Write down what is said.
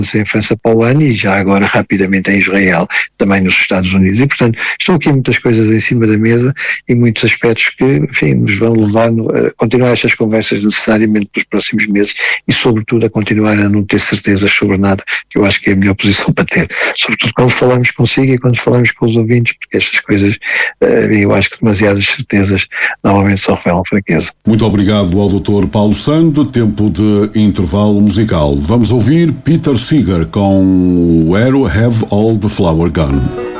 em França para o ano e já agora rapidamente em Israel, também nos Estados Unidos. E, portanto, estão aqui muitas coisas em cima da mesa e muitos aspectos que, enfim, nos vão levar a continuar estas conversas necessariamente nos próximos meses e, sobretudo, a continuar a não ter certezas sobre nada, que eu acho que é a melhor posição para ter. Sobretudo quando falamos consigo e quando falamos com os ouvintes, porque estas coisas, eu acho que demasiadas certezas normalmente só revelam fraqueza. Muito obrigado ao Dr. Paulo Sand. Tempo de intervalo musical. Vamos ouvir Peter Seeger com Where Have All the Flower Gone?